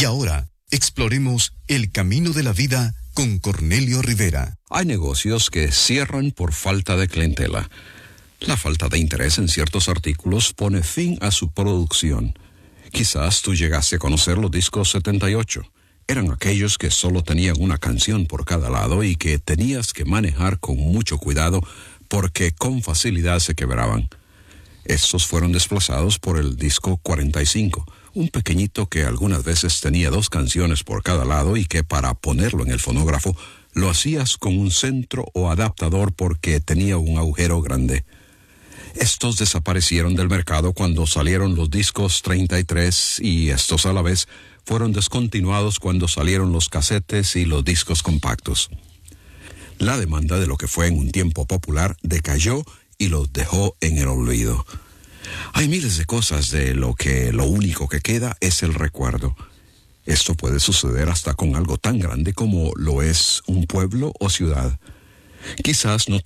Y ahora, exploremos el camino de la vida con Cornelio Rivera. Hay negocios que cierran por falta de clientela. La falta de interés en ciertos artículos pone fin a su producción. Quizás tú llegaste a conocer los discos 78. Eran aquellos que solo tenían una canción por cada lado y que tenías que manejar con mucho cuidado porque con facilidad se quebraban. Estos fueron desplazados por el disco 45, un pequeñito que algunas veces tenía 2 canciones por cada lado y que para ponerlo en el fonógrafo lo hacías con un centro o adaptador porque tenía un agujero grande. Estos desaparecieron del mercado cuando salieron los discos 33 y estos a la vez fueron descontinuados cuando salieron los casetes y los discos compactos. La demanda de lo que fue en un tiempo popular decayó y los dejó en el olvido. Hay miles de cosas de lo único que queda es el recuerdo. Esto puede suceder hasta con algo tan grande como lo es un pueblo o ciudad. Quizás no